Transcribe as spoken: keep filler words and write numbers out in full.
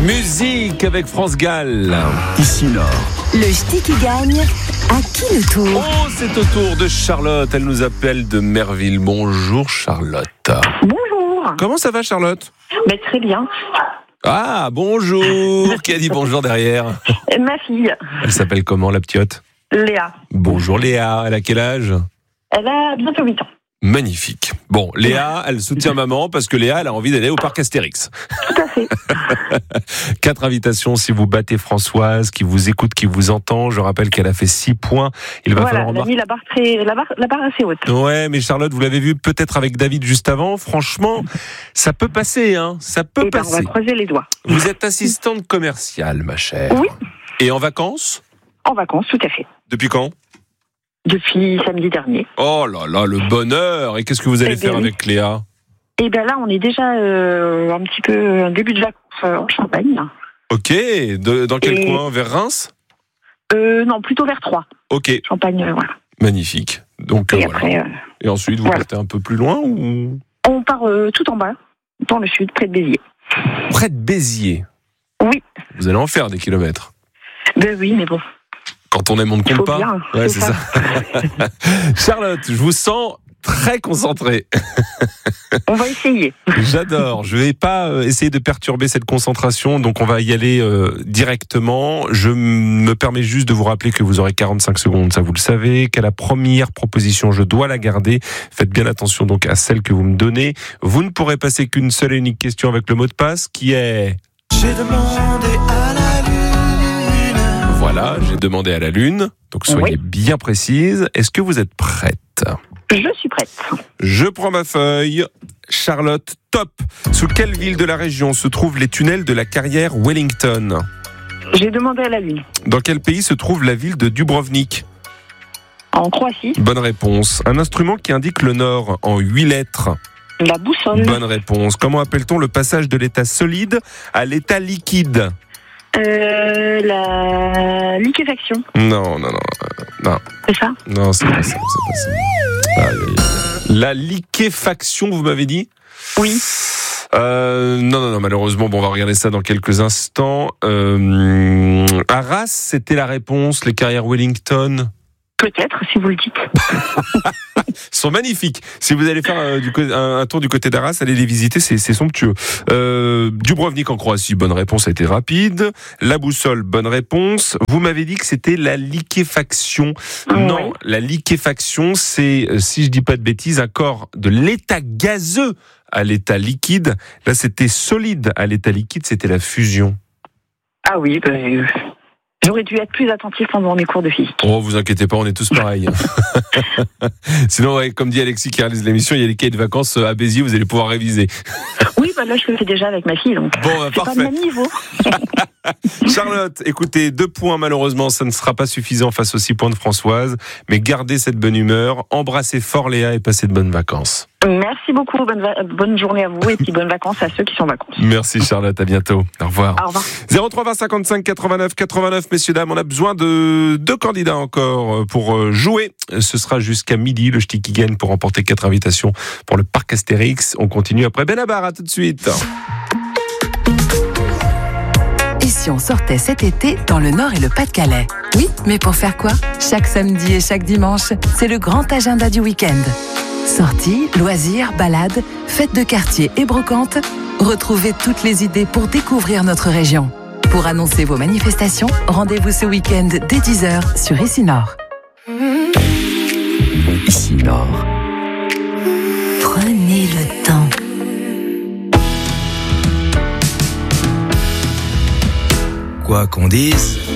Musique avec France Gall. Ici Nord. Le ch'ti qui gagne, à qui le tour? Oh, c'est au tour de Charlotte. Elle nous appelle de Merville. Bonjour Charlotte. Bonjour. Comment ça va Charlotte? Mais très bien. Ah, bonjour. Qui a dit bonjour derrière? Ma fille, Elle s'appelle comment la petite? Léa, Bonjour Léa. Elle a quel âge? elle a bientôt huit ans. Magnifique. Bon, Léa, elle soutient maman parce que Léa, elle a envie d'aller au parc Astérix. Tout à fait. Quatre invitations si vous battez Françoise, qui vous écoute, qui vous entend. Je rappelle qu'elle a fait six points. Il va Voilà, falloir elle a mis la barre, très, la, barre, la barre assez haute. Ouais, mais Charlotte, vous l'avez vu peut-être avec David juste avant. Franchement, ça peut passer, hein. Ça peut Eh ben, on passer. va croiser les doigts. Vous êtes assistante commerciale, ma chère. Oui. Et en vacances? En vacances, tout à fait. Depuis quand? Depuis samedi dernier. Oh là là, le bonheur. Et qu'est-ce que vous allez Eh bien, faire oui. avec Léa? Et bien là, on est déjà euh, un petit peu en début de vacances euh, en Champagne. Ok. De- dans quel Et- coin? Vers Reims? Euh, non, plutôt vers Troyes. Ok. Champagne, euh, voilà. Magnifique. Donc, Et euh, voilà. après, euh, Et ensuite, vous voilà. partez un peu plus loin ou? on part euh, tout en bas, dans le sud, près de Béziers. Près de Béziers. Oui. Vous allez en faire des kilomètres. Ben oui, mais bon. Quand on aime, on ne Il faut compte pas. bien, Ouais, c'est c'est ça. ça. Charlotte, je vous sens très concentrée. On va essayer. J'adore. Je vais pas euh, essayer de perturber cette concentration, donc on va y aller euh, directement. Je m- me permets juste de vous rappeler que vous aurez quarante-cinq secondes, ça vous le savez, qu'à la première proposition, je dois la garder. Faites bien attention donc à celle que vous me donnez. Vous ne pourrez passer qu'une seule et unique question avec le mot de passe, qui est... J'ai demandé à la lune. Voilà, j'ai demandé à la lune, donc soyez Oui. bien précise. Est-ce que vous êtes prête ? Je suis prête. Je prends ma feuille. Charlotte, top. Sous quelle ville de la région se trouvent les tunnels de la carrière Wellington ? J'ai demandé à la Lune. Dans quel pays se trouve la ville de Dubrovnik ? En Croatie, Bonne réponse. Un instrument qui indique le nord en huit lettres. la boussole. Bonne réponse. Comment appelle-t-on le passage de l'état solide à l'état liquide ? Euh, la liquéfaction, Non, non, non, non, c'est ça? non, c'est pas ça, c'est pas ça. Aïe, aïe, aïe. La liquéfaction, vous m'avez dit ? Oui. Euh, non, non, non, malheureusement, bon, on va regarder ça dans quelques instants. Euh, Arras, c'était la réponse, les carrières Wellington Peut-être, si vous le dites. sont magnifiques. Si vous allez faire euh, du co- un, un tour du côté d'Arras, allez les visiter, c'est, c'est somptueux. Euh, Dubrovnik en Croatie, bonne réponse, a été rapide. La boussole, bonne réponse. Vous m'avez dit que c'était la liquéfaction. Non, Oui. la liquéfaction, c'est, euh, si je dis pas de bêtises, un corps de l'état gazeux à l'état liquide. Là, c'était solide à l'état liquide, c'était la fusion. Ah oui, ben, euh, j'aurais dû être plus attentif pendant mes cours de physique. Oh, vous inquiétez pas, on est tous pareils. Sinon, ouais, comme dit Alexis qui réalise l'émission, il y a les cahiers de vacances à Béziers, vous allez pouvoir réviser. Oui, ben là, je le fais déjà avec ma fille, donc Bon, bah, c'est pas parfait. le même niveau. Charlotte, écoutez, deux points malheureusement, ça ne sera pas suffisant face aux six points de Françoise, mais gardez cette bonne humeur, embrassez fort Léa et passez de bonnes vacances. Merci beaucoup, bonne, va- bonne journée à vous et puis bonnes vacances à ceux qui sont en vacances. Merci Charlotte, à bientôt. Au revoir. Au revoir. zéro trois vingt cinquante-cinq quatre-vingt-neuf quatre-vingt-neuf, messieurs, dames, on a besoin de deux candidats encore pour jouer. Ce sera jusqu'à midi, le ch'ti qui gagne pour remporter quatre invitations pour le parc Astérix. On continue après Benabar, à tout de suite. Et si on sortait cet été dans le Nord et le Pas-de-Calais? Oui, mais pour faire quoi? Chaque samedi et chaque dimanche, c'est le grand agenda du week-end. Sorties, loisirs, balades, fêtes de quartier et brocantes, retrouvez toutes les idées pour découvrir notre région. Pour annoncer vos manifestations, rendez-vous ce week-end dès dix heures sur Ici Nord. Ici Nord. Prenez le temps. Quoi qu'on dise,